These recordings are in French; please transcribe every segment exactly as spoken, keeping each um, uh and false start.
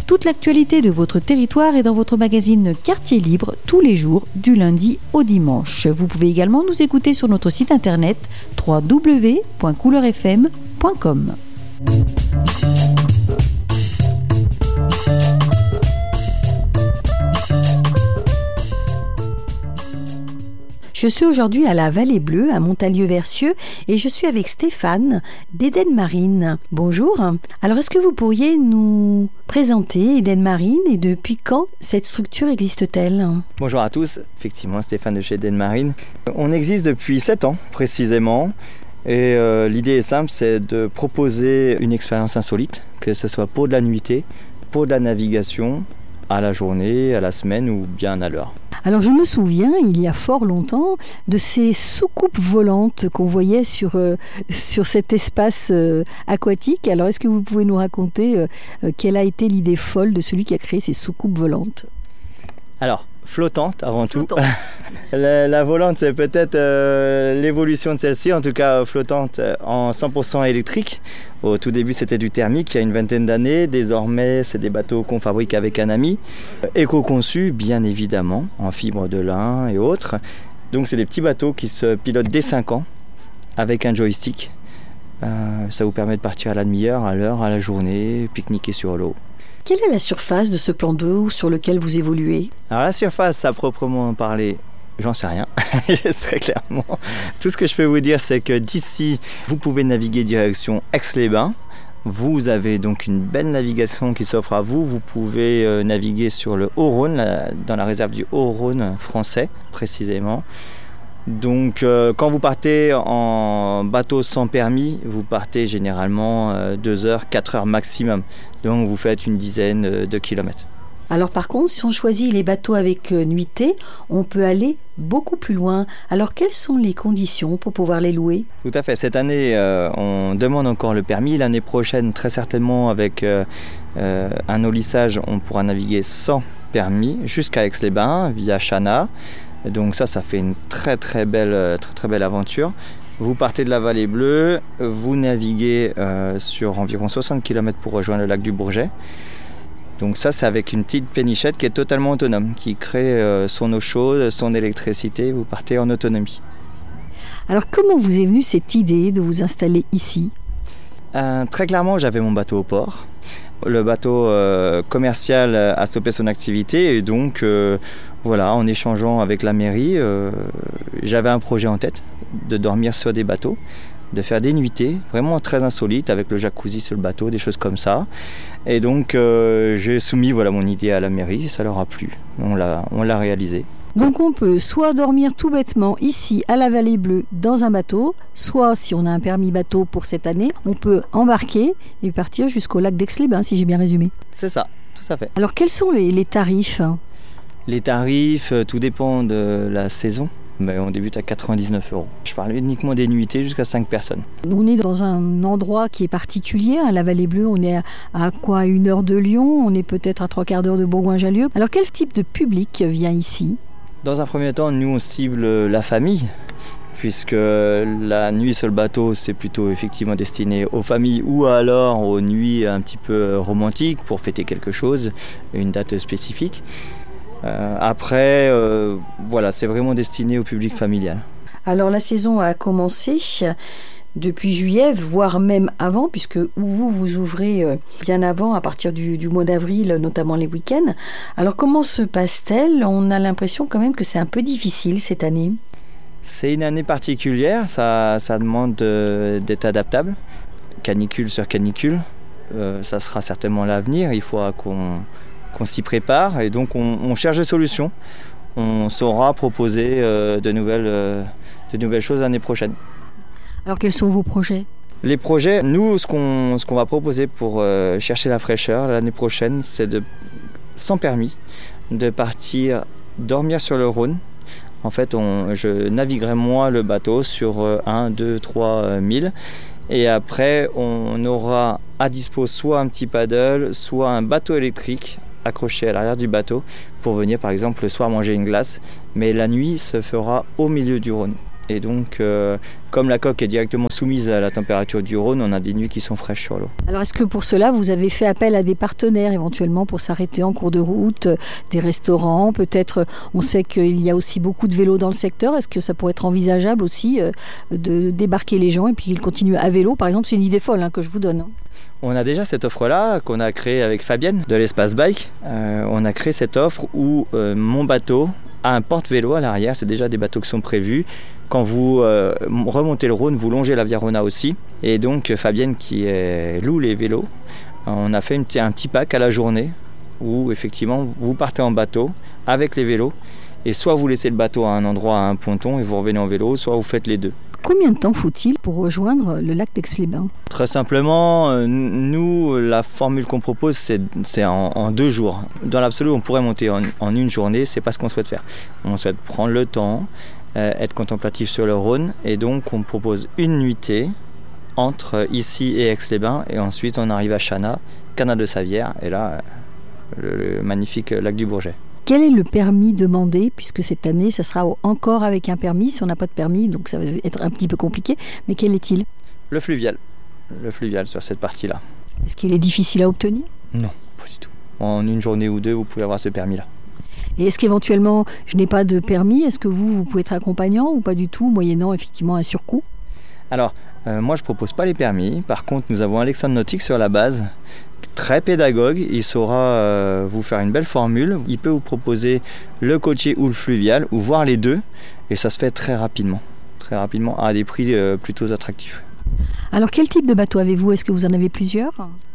Toute l'actualité de votre territoire est dans votre magazine Quartier Libre tous les jours du lundi au dimanche. Vous pouvez également nous écouter sur notre site internet w w w point couleur f m point com. Je suis aujourd'hui à la Vallée Bleue, à Montalieu-Versieux, et je suis avec Stéphane d'Eden Marine. Bonjour. Alors, est-ce que vous pourriez nous présenter Eden Marine et depuis quand cette structure existe-t-elle ? Bonjour à tous, effectivement Stéphane de chez Eden Marine. On existe depuis sept ans précisément, et euh, l'idée est simple, c'est de proposer une expérience insolite, que ce soit pour de la nuitée, pour de la navigation, à la journée, à la semaine ou bien à l'heure. Alors je me souviens, il y a fort longtemps, de ces soucoupes volantes qu'on voyait sur, euh, sur cet espace euh, aquatique. Alors est-ce que vous pouvez nous raconter euh, euh, quelle a été l'idée folle de celui qui a créé ces soucoupes volantes ? Alors, flottante avant Flottante. tout. la, la volante, c'est peut-être euh, l'évolution de celle-ci, en tout cas flottante en cent pour cent électrique. Au tout début, c'était du thermique il y a une vingtaine d'années. Désormais, c'est des bateaux qu'on fabrique avec un ami. Éco-conçus, bien évidemment, en fibre de lin et autres. Donc, c'est des petits bateaux qui se pilotent dès cinq ans avec un joystick. Euh, ça vous permet de partir à la demi-heure, à l'heure, à la journée, pique-niquer sur l'eau. Quelle est la surface de ce plan d'eau sur lequel vous évoluez ? Alors la surface, à proprement parler, j'en sais rien, très clairement. Tout ce que je peux vous dire, c'est que d'ici, vous pouvez naviguer direction Aix-les-Bains. Vous avez donc une belle navigation qui s'offre à vous. Vous pouvez euh, naviguer sur le Haut-Rhône, la, dans la réserve du Haut-Rhône français, précisément. Donc euh, quand vous partez en bateau sans permis, vous partez généralement euh, deux heures, quatre heures maximum. Donc vous faites une dizaine euh, de kilomètres. Alors par contre, si on choisit les bateaux avec euh, nuitée, on peut aller beaucoup plus loin. Alors quelles sont les conditions pour pouvoir les louer ? Tout à fait. Cette année, euh, on demande encore le permis. L'année prochaine, très certainement, avec euh, euh, un olissage, on pourra naviguer sans permis jusqu'à Aix-les-Bains via Chana. Donc ça, ça fait une très très belle, très, très belle aventure. Vous partez de la Vallée Bleue, vous naviguez euh, sur environ soixante kilomètres pour rejoindre le lac du Bourget. Donc ça, c'est avec une petite pénichette qui est totalement autonome, qui crée euh, son eau chaude, son électricité, vous partez en autonomie. Alors comment vous est venue cette idée de vous installer ici ? euh, Très clairement, j'avais mon bateau au port. Le bateau euh, commercial a stoppé son activité et donc euh, voilà, en échangeant avec la mairie, euh, j'avais un projet en tête de dormir sur des bateaux, de faire des nuitées vraiment très insolites avec le jacuzzi sur le bateau, des choses comme ça. Et donc euh, j'ai soumis voilà, mon idée à la mairie, ça leur a plu, on l'a, on l'a réalisé. Donc on peut soit dormir tout bêtement ici à la Vallée Bleue dans un bateau, soit si on a un permis bateau pour cette année, on peut embarquer et partir jusqu'au lac d'Aix-les-Bains, si j'ai bien résumé. C'est ça, tout à fait. Alors quels sont les, les tarifs ? Les tarifs, tout dépend de la saison. Ben, on débute à quatre-vingt-dix-neuf euros. Je parle uniquement des nuitées jusqu'à cinq personnes. On est dans un endroit qui est particulier, à la Vallée Bleue. On est à, à quoi, une heure de Lyon ? On est peut-être à trois quarts d'heure de Bourgoin-Jallieu. Alors quel type de public vient ici ? Dans un premier temps, nous on cible la famille, puisque la nuit sur le bateau, c'est plutôt effectivement destiné aux familles ou alors aux nuits un petit peu romantiques pour fêter quelque chose, une date spécifique. Euh, après, euh, voilà, c'est vraiment destiné au public familial. Alors la saison a commencé depuis juillet, voire même avant, puisque vous, vous ouvrez bien avant, à partir du, du mois d'avril, notamment les week-ends. Alors comment se passe-t-elle ? On a l'impression quand même que c'est un peu difficile cette année. C'est une année particulière, ça, ça demande de, d'être adaptable. Canicule sur canicule, euh, ça sera certainement l'avenir, il faudra qu'on, qu'on s'y prépare et donc on, on cherche des solutions. On saura proposer euh, de, nouvelles, euh, de nouvelles choses l'année prochaine. Alors quels sont vos projets ? Les projets, nous, ce qu'on, ce qu'on va proposer pour euh, chercher la fraîcheur l'année prochaine, c'est de, sans permis, de partir dormir sur le Rhône. En fait, on, je naviguerai moi le bateau sur un, deux, trois milles. Et après, on aura à dispo soit un petit paddle, soit un bateau électrique accroché à l'arrière du bateau pour venir par exemple le soir manger une glace. Mais la nuit se fera au milieu du Rhône. Et donc, euh, comme la coque est directement soumise à la température du Rhône, on a des nuits qui sont fraîches sur l'eau. Alors, est-ce que pour cela, vous avez fait appel à des partenaires éventuellement pour s'arrêter en cours de route, des restaurants, peut-être, on sait qu'il y a aussi beaucoup de vélos dans le secteur. Est-ce que ça pourrait être envisageable aussi euh, de débarquer les gens et puis qu'ils continuent à vélo? Par exemple, c'est une idée folle hein, que je vous donne. On a déjà cette offre-là qu'on a créée avec Fabienne de l'Espace Bike. Euh, on a créé cette offre où euh, mon bateau a un porte-vélo à l'arrière. C'est déjà des bateaux qui sont prévus. Quand vous euh, remontez le Rhône, vous longez la Via Rona aussi. Et donc Fabienne qui est, loue les vélos, on a fait une, un petit pack à la journée où effectivement vous partez en bateau avec les vélos et soit vous laissez le bateau à un endroit, à un ponton et vous revenez en vélo, soit vous faites les deux. Combien de temps faut-il pour rejoindre le lac d'Aix-les-Bains? Très simplement, nous, la formule qu'on propose, c'est, c'est en, en deux jours. Dans l'absolu, on pourrait monter en, en une journée, c'est pas ce qu'on souhaite faire. On souhaite prendre le temps, euh, être contemplatif sur le Rhône, et donc on propose une nuitée entre ici et Aix-les-Bains, et ensuite on arrive à Chana, Canal de Savière, et là, le, le magnifique lac du Bourget. Quel est le permis demandé, puisque cette année, ça sera encore avec un permis, si on n'a pas de permis, donc ça va être un petit peu compliqué, mais quel est-il? Le fluvial, le fluvial sur cette partie-là. Est-ce qu'il est difficile à obtenir? Non, pas du tout. En une journée ou deux, vous pouvez avoir ce permis-là. Et est-ce qu'éventuellement, je n'ai pas de permis, est-ce que vous, vous pouvez être accompagnant ou pas du tout, moyennant effectivement un surcoût? Alors, euh, moi je ne propose pas les permis. Par contre, nous avons Alexandre Nautique sur la base, très pédagogue. Il saura euh, vous faire une belle formule. Il peut vous proposer le côtier ou le fluvial, ou voir les deux. Et ça se fait très rapidement, très rapidement, à des prix euh, plutôt attractifs. Alors, quel type de bateau avez-vous? Est-ce que vous en avez plusieurs?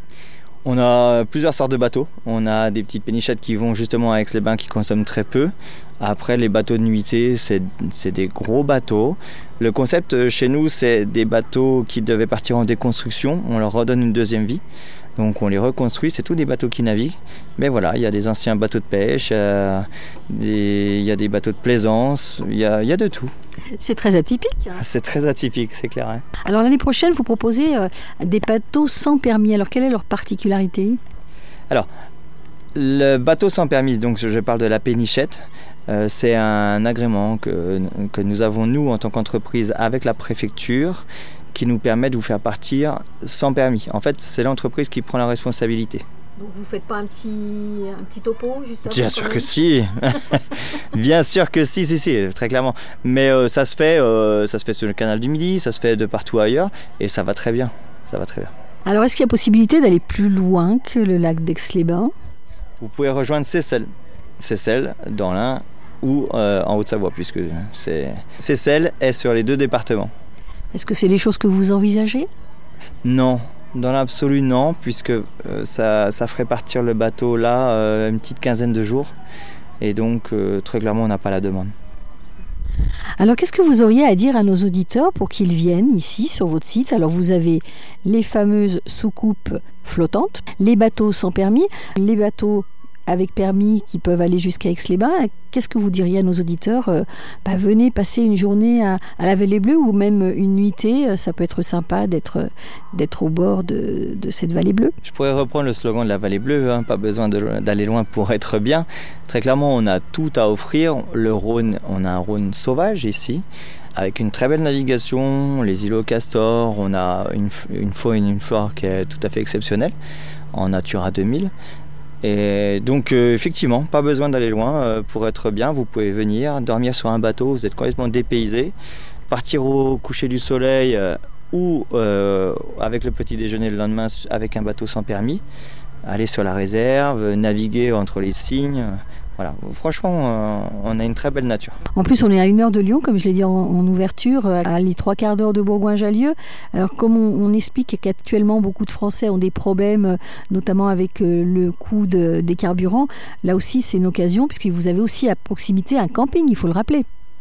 On a plusieurs sortes de bateaux. On a des petites pénichettes qui vont justement à Aix-les-Bains qui consomment très peu. Après, les bateaux de nuitée, c'est, c'est des gros bateaux. Le concept chez nous, c'est des bateaux qui devaient partir en déconstruction. On leur redonne une deuxième vie. Donc on les reconstruit, c'est tous des bateaux qui naviguent. Mais voilà, il y a des anciens bateaux de pêche, euh, des, il y a des bateaux de plaisance, il y a, il y a de tout. C'est très atypique. Hein. C'est très atypique, c'est clair. Hein. Alors l'année prochaine, vous proposez euh, des bateaux sans permis. Alors quelle est leur particularité? Alors, le bateau sans permis, donc je parle de la pénichette, euh, c'est un agrément que, que nous avons nous en tant qu'entreprise avec la préfecture, qui nous permet de vous faire partir sans permis. En fait, c'est l'entreprise qui prend la responsabilité. Donc vous ne faites pas un petit, un petit topo juste avant? Bien sûr que si. Bien sûr que si, si, si, très clairement. Mais euh, ça se fait, euh, ça se fait sur le canal du Midi, ça se fait de partout ailleurs, et ça va très bien. Ça va très bien. Alors, est-ce qu'il y a possibilité d'aller plus loin que le lac d'Aix-les-Bains? Vous pouvez rejoindre Seyssel, Seyssel dans l'Ain ou euh, en Haute-Savoie, puisque c'est... Seyssel est sur les deux départements. Est-ce que c'est des choses que vous envisagez? Non, dans l'absolu non, puisque euh, ça, ça ferait partir le bateau là euh, une petite quinzaine de jours. Et donc, euh, très clairement, on n'a pas la demande. Alors, qu'est-ce que vous auriez à dire à nos auditeurs pour qu'ils viennent ici sur votre site? Alors, vous avez les fameuses soucoupes flottantes, les bateaux sans permis, les bateaux avec permis qui peuvent aller jusqu'à Aix-les-Bains. Qu'est-ce que vous diriez à nos auditeurs? euh, bah, Venez passer une journée à, à la Vallée Bleue ou même une nuitée. Ça peut être sympa d'être, d'être au bord de, de cette Vallée Bleue. Je pourrais reprendre le slogan de la Vallée Bleue, hein, pas besoin de, d'aller loin pour être bien. Très clairement, on a tout à offrir. Le Rhône, on a un Rhône sauvage ici, avec une très belle navigation, les îlots Castor, on a une, une faune et une flore qui est tout à fait exceptionnelle, en Natura deux mille. Et donc euh, effectivement, pas besoin d'aller loin euh, pour être bien. Vous pouvez venir, dormir sur un bateau, vous êtes complètement dépaysé, partir au coucher du soleil euh, ou euh, avec le petit déjeuner le lendemain avec un bateau sans permis, aller sur la réserve, naviguer entre les cygnes. Voilà, franchement, euh, on a une très belle nature. En plus, on est à une heure de Lyon, comme je l'ai dit en, en ouverture, à les trois quarts d'heure de Bourgoin-Jallieu. Alors, comme on, on explique qu'actuellement, beaucoup de Français ont des problèmes, notamment avec euh, le coût de, des carburants, là aussi, c'est une occasion, puisque vous avez aussi à proximité un camping, il faut le rappeler.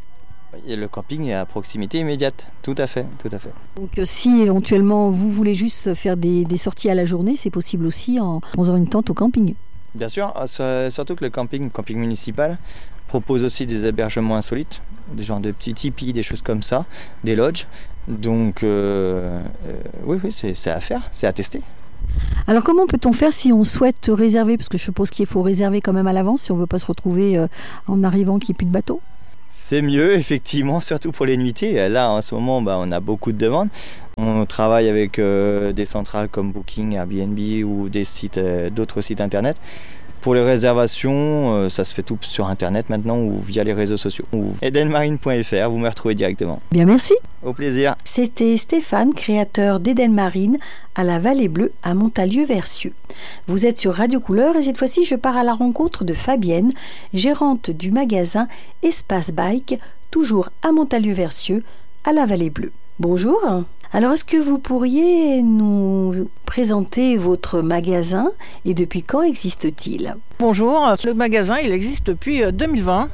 Et le camping est à proximité immédiate, tout à fait, tout à fait. Donc, euh, si éventuellement vous voulez juste faire des, des sorties à la journée, c'est possible aussi en faisant une tente au camping. Bien sûr, surtout que le camping, le camping municipal, propose aussi des hébergements insolites, des genres de petits tipis, des choses comme ça, des lodges. Donc, euh, euh, oui, oui, c'est, c'est à faire, c'est à tester. Alors, comment peut-on faire si on souhaite réserver? Parce que je suppose qu'il faut réserver quand même à l'avance si on ne veut pas se retrouver euh, en arrivant qu'il n'y ait plus de bateau. C'est mieux, effectivement, surtout pour les nuitées. Là, en ce moment, bah, on a beaucoup de demandes. On travaille avec euh, des centrales comme Booking, Airbnb ou des sites, euh, d'autres sites internet. Pour les réservations, euh, ça se fait tout sur internet maintenant ou via les réseaux sociaux. Ou edenmarine point f r, vous me retrouvez directement. Bien, merci. Au plaisir. C'était Stéphane, créateur d'Eden Marine à la Vallée Bleue à Montalieu-Versieux. Vous êtes sur Radio Couleur et cette fois-ci, je pars à la rencontre de Fabienne, gérante du magasin Espace Bike, toujours à Montalieu-Versieux, à la Vallée Bleue. Bonjour. Alors, est-ce que vous pourriez nous présenter votre magasin et depuis quand existe-t-il ? Bonjour, le magasin il existe depuis deux mille vingt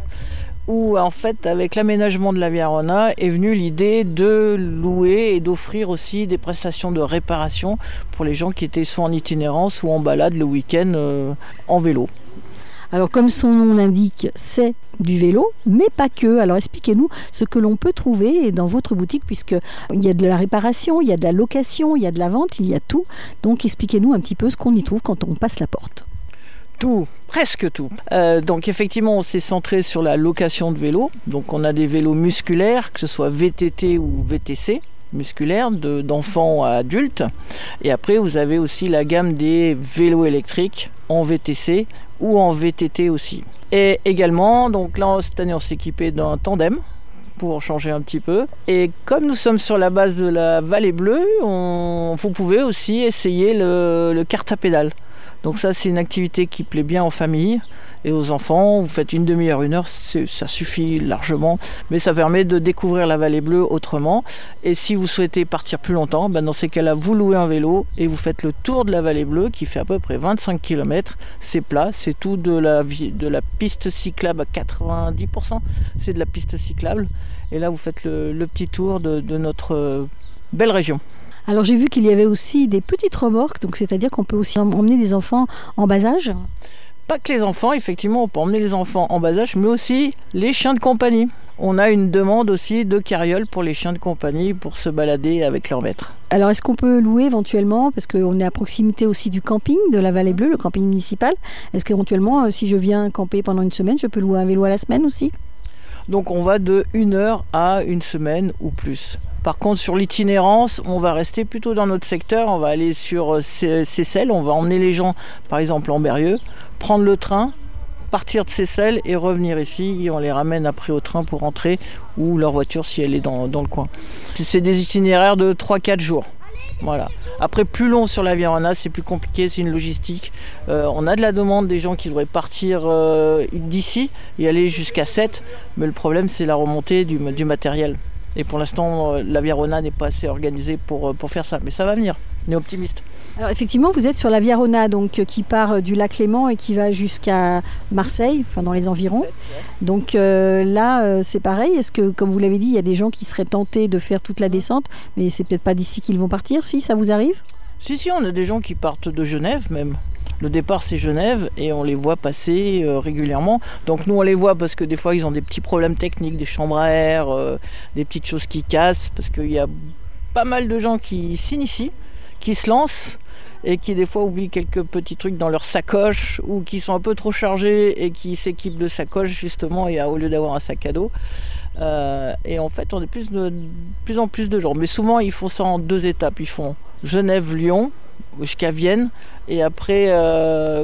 où en fait avec l'aménagement de la Via Rona est venue l'idée de louer et d'offrir aussi des prestations de réparation pour les gens qui étaient soit en itinérance ou en balade le week-end euh, en vélo. Alors comme son nom l'indique, c'est du vélo, mais pas que. Alors expliquez-nous ce que l'on peut trouver dans votre boutique, puisqu'il y a de la réparation, il y a de la location, il y a de la vente, il y a tout. Donc expliquez-nous un petit peu ce qu'on y trouve quand on passe la porte. Tout, presque tout. Euh, donc effectivement, on s'est centré sur la location de vélos. Donc on a des vélos musculaires, que ce soit V T T ou V T C. Musculaire de, d'enfants à adultes, et après vous avez aussi la gamme des vélos électriques en V T C ou en V T T aussi. Et également, donc là cette année on s'est équipé d'un tandem pour changer un petit peu, et comme nous sommes sur la base de la Vallée Bleue, on, vous pouvez aussi essayer le, le kart à pédale. Donc ça c'est une activité qui plaît bien en famille et aux enfants. Vous faites une demi-heure, une heure, c'est, ça suffit largement, mais ça permet de découvrir la Vallée Bleue autrement. Et si vous souhaitez partir plus longtemps, ben dans ces cas-là, vous louez un vélo et vous faites le tour de la Vallée Bleue qui fait à peu près vingt-cinq kilomètres. C'est plat, c'est tout de la, de la piste cyclable à quatre-vingt-dix pour cent, c'est de la piste cyclable. Et là, vous faites le, le petit tour de, de notre belle région. Alors j'ai vu qu'il y avait aussi des petites remorques, donc c'est-à-dire qu'on peut aussi emmener des enfants en bas âge ? Pas que les enfants, effectivement, on peut emmener les enfants en bas âge, mais aussi les chiens de compagnie. On a une demande aussi de carrioles pour les chiens de compagnie pour se balader avec leur maître. Alors est-ce qu'on peut louer éventuellement, parce qu'on est à proximité aussi du camping de la Vallée Bleue, le camping municipal, est-ce qu'éventuellement, si je viens camper pendant une semaine, je peux louer un vélo à la semaine aussi ? Donc on va de une heure à une semaine ou plus. Par contre, sur l'itinérance, on va rester plutôt dans notre secteur. On va aller sur Seyssel, on va emmener les gens, par exemple en Berrieux, prendre le train, partir de Seyssel et revenir ici. Et on les ramène après au train pour rentrer, ou leur voiture si elle est dans, dans le coin. C'est des itinéraires de trois à quatre jours. Voilà. Après, plus long sur la Via Rona, c'est plus compliqué, c'est une logistique. Euh, on a de la demande des gens qui devraient partir euh, d'ici et aller jusqu'à Sète, mais le problème c'est la remontée du, du matériel. Et pour l'instant, la Via Rona n'est pas assez organisée pour, pour faire ça. Mais ça va venir, on est optimiste. Alors effectivement, vous êtes sur la Via Rona, donc, qui part du lac Léman et qui va jusqu'à Marseille, enfin dans les environs. Donc euh, là, euh, c'est pareil. Est-ce que, comme vous l'avez dit, il y a des gens qui seraient tentés de faire toute la descente, mais c'est peut-être pas d'ici qu'ils vont partir, si ça vous arrive ? Si, si, on a des gens qui partent de Genève même. Le départ c'est Genève et on les voit passer euh, régulièrement. Donc nous on les voit parce que des fois ils ont des petits problèmes techniques, des chambres à air, euh, des petites choses qui cassent, parce qu'il y a pas mal de gens qui s'initient, qui se lancent et qui des fois oublient quelques petits trucs dans leur sacoche ou qui sont un peu trop chargés et qui s'équipent de sacoche justement et, au lieu d'avoir un sac à dos. Euh, et en fait on est plus, de, de plus en plus de gens. Mais souvent ils font ça en deux étapes. Ils font Genève-Lyon jusqu'à Vienne et après euh,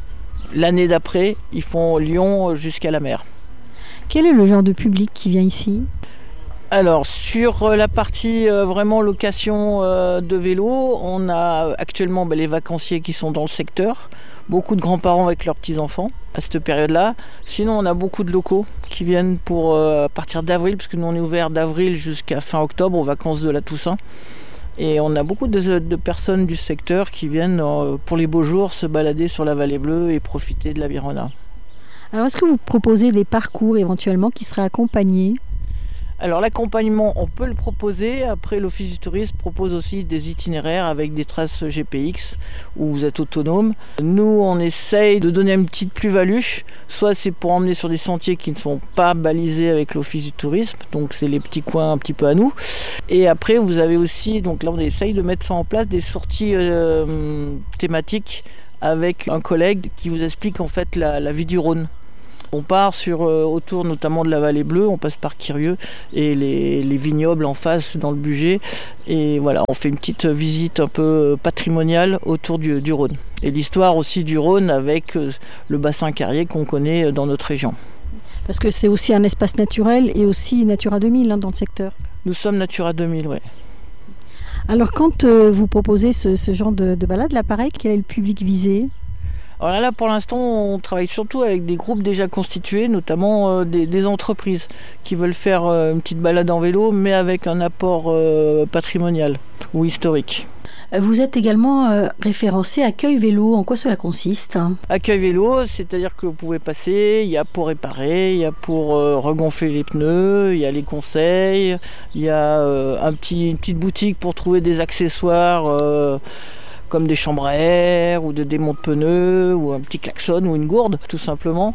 l'année d'après ils font Lyon jusqu'à la mer. Quel est le genre de public qui vient ici ? Alors sur la partie euh, vraiment location euh, de vélo, on a actuellement bah, les vacanciers qui sont dans le secteur, beaucoup de grands-parents avec leurs petits-enfants à cette période-là. Sinon on a beaucoup de locaux qui viennent pour euh, à partir d'avril, parce que nous on est ouvert d'avril jusqu'à fin octobre aux vacances de la Toussaint. Et on a beaucoup de, de personnes du secteur qui viennent euh, pour les beaux jours se balader sur la Vallée Bleue et profiter de la Via Rona. Alors est-ce que vous proposez des parcours éventuellement qui seraient accompagnés ? Alors l'accompagnement, on peut le proposer. Après, l'Office du tourisme propose aussi des itinéraires avec des traces G P X où vous êtes autonome. Nous, on essaye de donner une petite plus-value. Soit c'est pour emmener sur des sentiers qui ne sont pas balisés avec l'Office du tourisme, donc c'est les petits coins un petit peu à nous. Et après, vous avez aussi, donc là on essaye de mettre ça en place, des sorties euh, thématiques avec un collègue qui vous explique en fait la, la vie du Rhône. On part sur, euh, autour notamment de la vallée bleue, on passe par Quirieu et les, les vignobles en face dans le Bugey. Et voilà, on fait une petite visite un peu patrimoniale autour du, du Rhône. Et l'histoire aussi du Rhône avec euh, le bassin carrier qu'on connaît dans notre région. Parce que c'est aussi un espace naturel et aussi Natura deux mille hein, dans le secteur. Nous sommes Natura deux mille, oui. Alors quand euh, vous proposez ce, ce genre de, de balade, là pareil, quel est le public visé ? Alors là, là, pour l'instant, on travaille surtout avec des groupes déjà constitués, notamment euh, des, des entreprises qui veulent faire euh, une petite balade en vélo, mais avec un apport euh, patrimonial ou historique. Vous êtes également euh, référencé Accueil Vélo. En quoi cela consiste ? Accueil Vélo, c'est-à-dire que vous pouvez passer, il y a pour réparer, il y a pour euh, regonfler les pneus, il y a les conseils, il y a euh, un petit, une petite boutique pour trouver des accessoires euh, comme des chambres à air ou des démonts de pneus ou un petit klaxon ou une gourde tout simplement.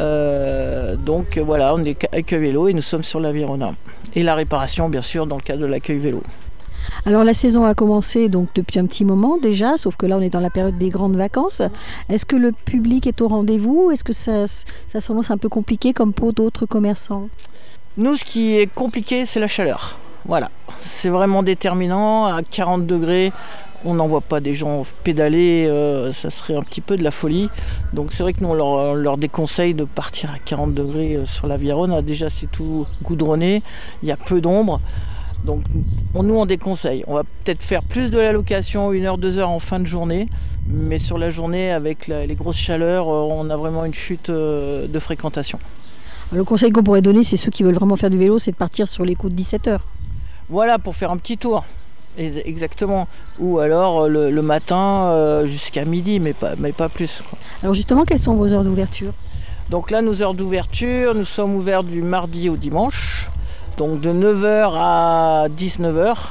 Euh, donc voilà, on est Accueil Vélo et nous sommes sur la Virona. Et la réparation bien sûr dans le cadre de l'accueil vélo. Alors la saison a commencé donc depuis un petit moment déjà, sauf que là on est dans la période des grandes vacances. Est-ce que le public est au rendez-vous ? Est-ce que ça, ça s'annonce un peu compliqué comme pour d'autres commerçants ? Nous, ce qui est compliqué, c'est la chaleur. Voilà, c'est vraiment déterminant. À quarante degrés, on n'en voit pas des gens pédaler, euh, ça serait un petit peu de la folie. Donc c'est vrai que nous on leur, on leur déconseille de partir à quarante degrés sur la Virona. Déjà c'est tout goudronné, il y a peu d'ombre. Donc on, nous on déconseille. On va peut-être faire plus de la location, une heure, deux heures en fin de journée. Mais sur la journée, avec la, les grosses chaleurs, on a vraiment une chute de fréquentation. Le conseil qu'on pourrait donner, c'est ceux qui veulent vraiment faire du vélo, c'est de partir sur les coups de dix-sept heures. Voilà, pour faire un petit tour. Exactement. Ou alors le, le matin euh, jusqu'à midi, mais pas, mais pas plus. Alors justement, quelles sont vos heures d'ouverture ? Donc là, nos heures d'ouverture, nous sommes ouverts du mardi au dimanche. Donc de neuf heures à dix-neuf heures.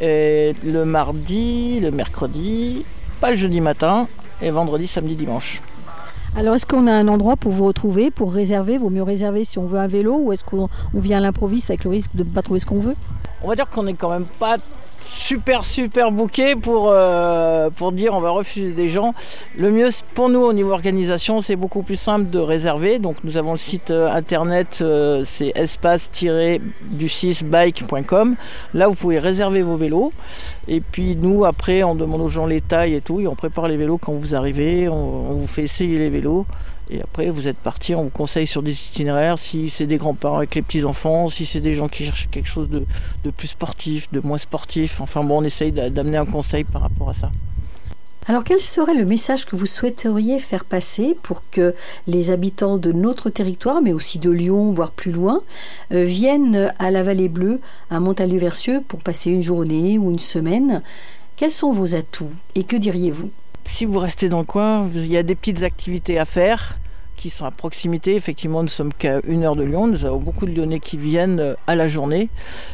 Et le mardi, le mercredi, pas le jeudi matin. Et vendredi, samedi, dimanche. Alors est-ce qu'on a un endroit pour vous retrouver, pour réserver ? Vaut mieux réserver si on veut un vélo ou est-ce qu'on on vient à l'improviste avec le risque de ne pas trouver ce qu'on veut ? On va dire qu'on n'est quand même pas super super booké pour, euh, pour dire on va refuser des gens. Le mieux pour nous au niveau organisation, c'est beaucoup plus simple de réserver. Donc nous avons le site internet, euh, c'est espace tiret du six bike point com. Là vous pouvez réserver vos vélos. Et puis nous après on demande aux gens les tailles et tout et on prépare les vélos quand vous arrivez, on, on vous fait essayer les vélos. Et après, vous êtes parti, on vous conseille sur des itinéraires, si c'est des grands-parents avec les petits-enfants, si c'est des gens qui cherchent quelque chose de, de plus sportif, de moins sportif. Enfin bon, on essaye d'amener un conseil par rapport à ça. Alors quel serait le message que vous souhaiteriez faire passer pour que les habitants de notre territoire, mais aussi de Lyon, voire plus loin, euh, viennent à la Vallée Bleue, à Montalieu-Versieux, pour passer une journée ou une semaine ? Quels sont vos atouts et que diriez-vous ? Si vous restez dans le coin, il y a des petites activités à faire qui sont à proximité. Effectivement, nous ne sommes qu'à une heure de Lyon. Nous avons beaucoup de Lyonnais qui viennent à la journée.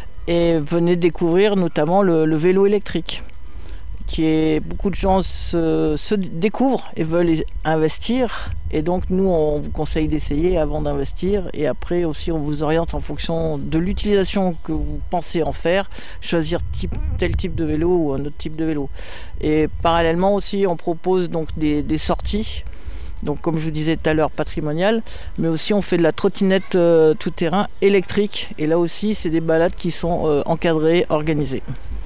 Et venez découvrir notamment le, le vélo électrique. Qui est, beaucoup de gens se, se découvrent et veulent investir. Et donc, nous, on vous conseille d'essayer avant d'investir. Et après, aussi, on vous oriente en fonction de l'utilisation que vous pensez en faire, choisir type, tel type de vélo ou un autre type de vélo. Et parallèlement aussi, on propose donc des, des sorties. Donc, comme je vous disais tout à l'heure, patrimoniales. Mais aussi, on fait de la trottinette euh, tout-terrain électrique. Et là aussi, c'est des balades qui sont euh, encadrées, organisées.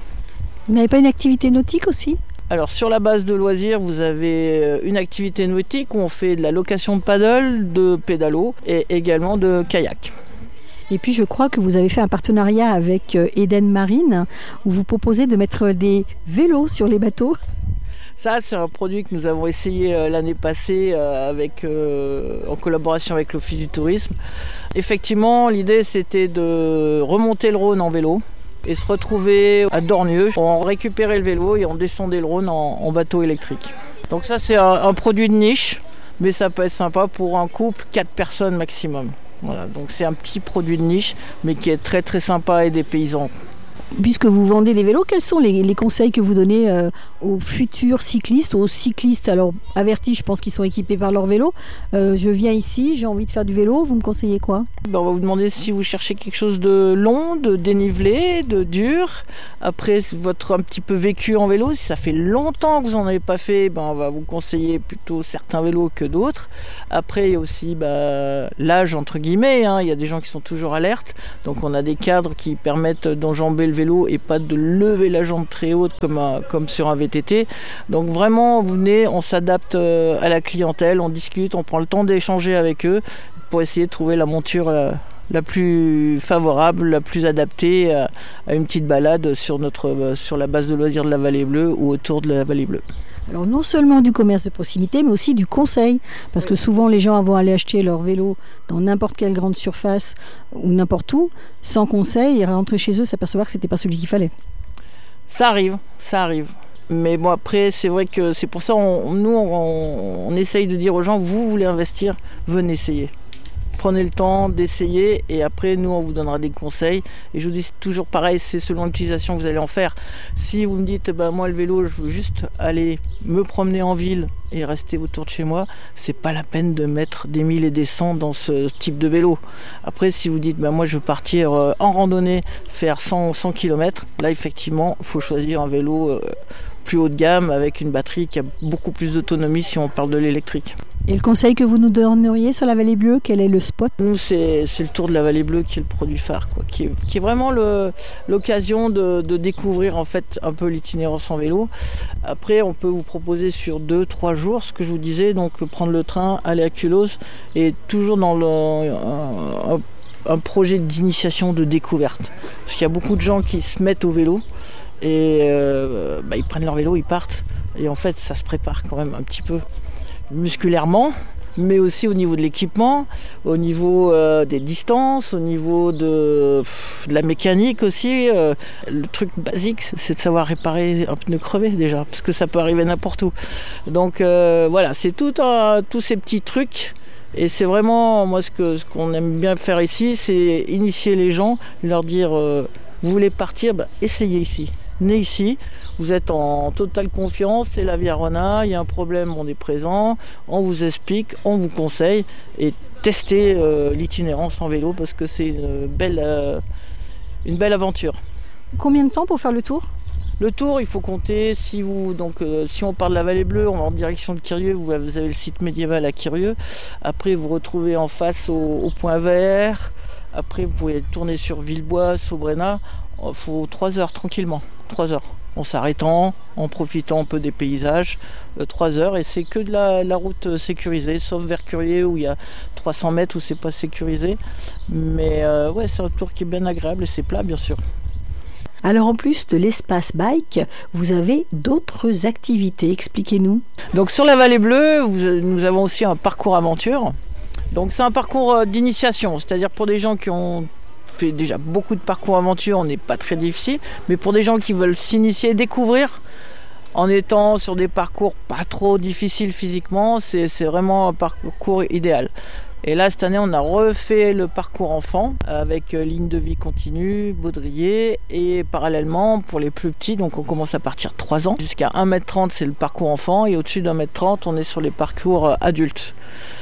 Vous n'avez pas une activité nautique aussi ? Alors sur la base de loisirs, vous avez une activité nautique où on fait de la location de paddle, de pédalo et également de kayak. Et puis je crois que vous avez fait un partenariat avec Eden Marine où vous proposez de mettre des vélos sur les bateaux. Ça, c'est un produit que nous avons essayé l'année passée avec, euh, en collaboration avec l'Office du tourisme. Effectivement, l'idée c'était de remonter le Rhône en vélo et se retrouver à Dornieux. On récupérait le vélo et on descendait le Rhône en, en bateau électrique. Donc ça c'est un, un produit de niche, mais ça peut être sympa pour un couple, quatre personnes maximum. Voilà, donc c'est un petit produit de niche, mais qui est très très sympa et des paysans. Puisque vous vendez des vélos, quels sont les, les conseils que vous donnez euh, aux futurs cyclistes, aux cyclistes alors avertis, je pense qu'ils sont équipés par leur vélo. Euh, je viens ici, j'ai envie de faire du vélo, vous me conseillez quoi? Ben, on va vous demander si vous cherchez quelque chose de long, de dénivelé, de dur. Après, votre un petit peu vécu en vélo, si ça fait longtemps que vous n'en avez pas fait, ben, on va vous conseiller plutôt certains vélos que d'autres. Après, il y a aussi ben, l'âge entre guillemets, hein. Il y a des gens qui sont toujours alertes, donc on a des cadres qui permettent d'enjamber le vélo et pas de lever la jambe très haute comme, un, comme sur un V T T. Donc vraiment, vous venez, on s'adapte à la clientèle, on discute, on prend le temps d'échanger avec eux pour essayer de trouver la monture la, la plus favorable, la plus adaptée à, à une petite balade sur, notre, sur la base de loisirs de la Vallée Bleue ou autour de la Vallée Bleue. Alors non seulement du commerce de proximité, mais aussi du conseil, parce que souvent les gens vont aller acheter leur vélo dans n'importe quelle grande surface ou n'importe où, sans conseil, et rentrer chez eux s'apercevoir que c'était pas celui qu'il fallait. Ça arrive, ça arrive. Mais bon, après, c'est vrai que c'est pour ça on, nous, on, on essaye de dire aux gens, vous voulez investir, venez essayer. Prenez le temps d'essayer et après, nous, on vous donnera des conseils. Et je vous dis, c'est toujours pareil, c'est selon l'utilisation que vous allez en faire. Si vous me dites, ben, moi, le vélo, je veux juste aller me promener en ville et rester autour de chez moi, c'est pas la peine de mettre des mille et des cents dans ce type de vélo. Après, si vous dites, ben, moi, je veux partir en randonnée, faire cent kilomètres, là, effectivement, il faut choisir un vélo euh, plus haut de gamme avec une batterie qui a beaucoup plus d'autonomie si on parle de l'électrique. Et le conseil que vous nous donneriez sur la Vallée Bleue, quel est le spot? Nous, c'est, c'est le Tour de la Vallée Bleue qui est le produit phare, quoi, qui, est, qui est vraiment le, l'occasion de, de découvrir en fait un peu l'itinérance en vélo. Après, on peut vous proposer sur deux trois jours, ce que je vous disais, donc prendre le train, aller à Culose, et toujours dans le, un, un, un projet d'initiation, de découverte. Parce qu'il y a beaucoup de gens qui se mettent au vélo, et euh, bah, ils prennent leur vélo, ils partent, et en fait, ça se prépare quand même un petit peu musculairement, mais aussi au niveau de l'équipement, au niveau euh, des distances, au niveau de, de la mécanique aussi. Euh, le truc basique, c'est de savoir réparer un pneu crevé déjà, parce que ça peut arriver n'importe où. Donc euh, voilà, c'est tout un, tous ces petits trucs. Et c'est vraiment, moi, ce, que, ce qu'on aime bien faire ici, c'est initier les gens, leur dire, euh, vous voulez partir, bah, essayez ici. Né ici, vous êtes en totale confiance, c'est la Via Rona, il y a un problème, on est présent, on vous explique, on vous conseille et testez euh, l'itinérance en vélo parce que c'est une belle, euh, une belle aventure. Combien de temps pour faire le tour? Le tour, il faut compter, si, vous, donc, euh, si on part de la Vallée Bleue, on va en direction de Quirieu, vous avez le site médiéval à Quirieu, après vous retrouvez en face au, au point vert, après vous pouvez tourner sur Villebois, Sobrena, il faut trois heures tranquillement. trois heures, en s'arrêtant, en profitant un peu des paysages, euh, trois heures, et c'est que de la, la route sécurisée, sauf vers Curier où il y a trois cents mètres où c'est pas sécurisé, mais euh, ouais, c'est un tour qui est bien agréable et c'est plat bien sûr. Alors en plus de l'espace bike, vous avez d'autres activités, expliquez-nous. Donc sur la Vallée Bleue, vous, nous avons aussi un parcours aventure, donc c'est un parcours d'initiation, c'est-à-dire pour des gens qui ont fait déjà beaucoup de parcours aventure, on n'est pas très difficile, mais pour des gens qui veulent s'initier, découvrir, en étant sur des parcours pas trop difficiles physiquement, c'est, c'est vraiment un parcours idéal. Et là, cette année, on a refait le parcours enfant avec ligne de vie continue, baudrier, et parallèlement, pour les plus petits, donc on commence à partir de trois ans, jusqu'à un mètre trente, c'est le parcours enfant, et au-dessus d'un mètre trente, on est sur les parcours adultes.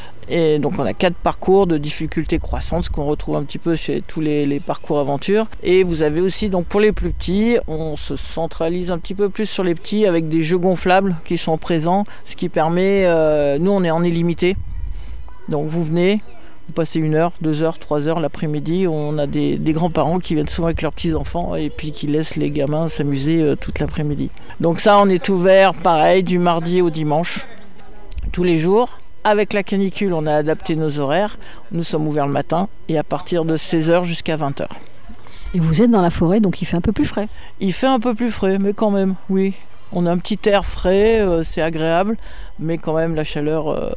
Et donc on a quatre parcours de difficulté croissante, ce qu'on retrouve un petit peu chez tous les, les parcours aventure. Et vous avez aussi, donc pour les plus petits, on se centralise un petit peu plus sur les petits avec des jeux gonflables qui sont présents, ce qui permet, euh, nous on est en illimité. Donc vous venez, vous passez une heure, deux heures, trois heures l'après-midi, on a des, des grands-parents qui viennent souvent avec leurs petits-enfants et puis qui laissent les gamins s'amuser euh, toute l'après-midi. Donc ça, on est ouvert pareil du mardi au dimanche, tous les jours. Avec la canicule, on a adapté nos horaires. Nous sommes ouverts le matin et à partir de seize heures jusqu'à vingt heures. Et vous êtes dans la forêt, donc il fait un peu plus frais. Il fait un peu plus frais, mais quand même, oui. On a un petit air frais, euh, c'est agréable, mais quand même la chaleur euh,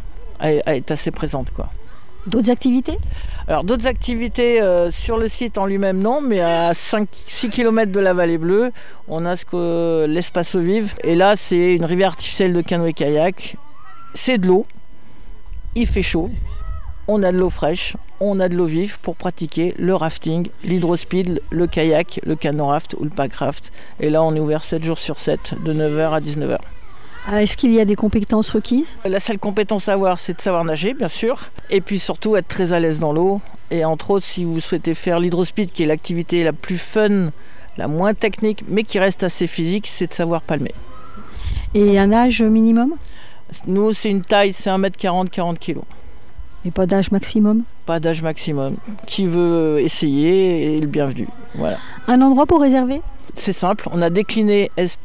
est assez présente, quoi. D'autres activités ? Alors d'autres activités euh, sur le site en lui-même, non, mais à cinq six kilomètres de la Vallée Bleue, on a ce que l'espace eau vive. Et là, c'est une rivière artificielle de canoë-kayak. C'est de l'eau. Il fait chaud, on a de l'eau fraîche, on a de l'eau vive pour pratiquer le rafting, l'hydrospeed, le kayak, le canoraft ou le packraft. Et là, on est ouvert sept jours sur sept, de neuf heures à dix-neuf heures. Ah, est-ce qu'il y a des compétences requises ? La seule compétence à avoir, c'est de savoir nager, bien sûr. Et puis surtout, être très à l'aise dans l'eau. Et entre autres, si vous souhaitez faire l'hydrospeed, qui est l'activité la plus fun, la moins technique, mais qui reste assez physique, c'est de savoir palmer. Et un âge minimum ? Nous, c'est une taille, c'est un mètre quarante, quarante kilos. Et pas d'âge maximum ? Pas d'âge maximum. Qui veut essayer est le bienvenu. Voilà. Un endroit pour réserver ? C'est simple, on a décliné S